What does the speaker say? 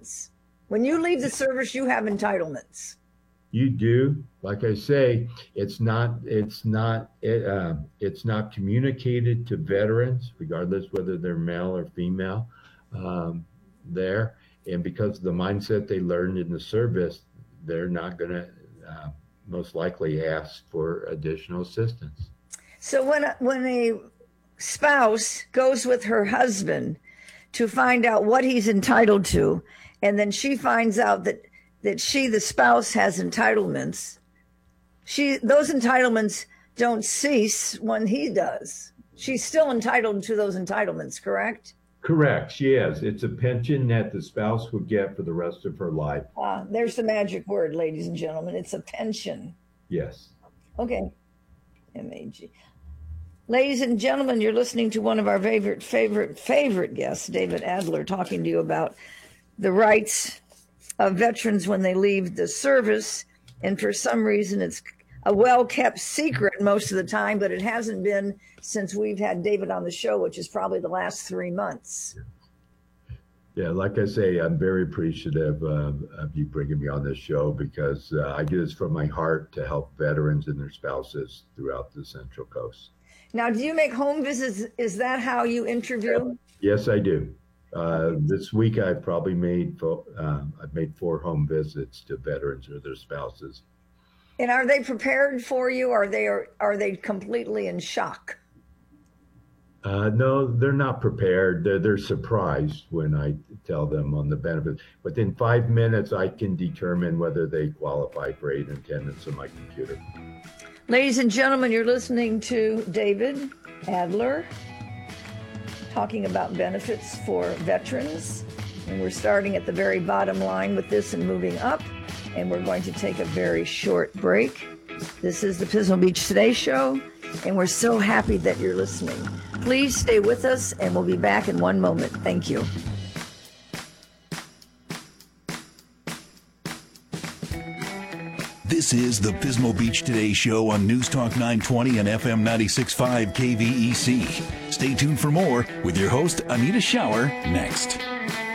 entitlements. When you leave the service, you have entitlements. You do. Like I say, it's not communicated to veterans, regardless whether they're male or female, there. And because of the mindset they learned in the service, they're not going to most likely ask for additional assistance. So when a spouse goes with her husband to find out what he's entitled to, and then she finds out that she, the spouse, has entitlements, those entitlements don't cease when he does. She's still entitled to those entitlements, correct? Correct. She is. It's a pension that the spouse would get for the rest of her life. There's the magic word, ladies and gentlemen. It's a pension. Yes. Okay. MAG. Ladies and gentlemen, you're listening to one of our favorite guests, David Adler, talking to you about the rights of veterans when they leave the service. And for some reason, it's a well-kept secret most of the time, but it hasn't been since we've had David on the show, which is probably the last 3 months. Yeah, like I say, I'm very appreciative of you bringing me on this show, because I do this from my heart to help veterans and their spouses throughout the Central Coast. Now, do you make home visits? Is that how you interview? Yes, I do. This week, I've probably made 4 home visits to veterans or their spouses. And are they prepared for you, or are they completely in shock? No, they're not prepared. They're surprised when I tell them on the benefits. Within 5 minutes, I can determine whether they qualify for aid and attendance on my computer. Ladies and gentlemen, you're listening to David Adler talking about benefits for veterans. And we're starting at the very bottom line with this and moving up. And we're going to take a very short break. This is the Pismo Beach Today Show, and we're so happy that you're listening. Please stay with us, and we'll be back in 1 moment. Thank you. This is the Pismo Beach Today Show on News Talk 920 and FM 96.5 KVEC. Stay tuned for more with your host, Anita Schauer, next.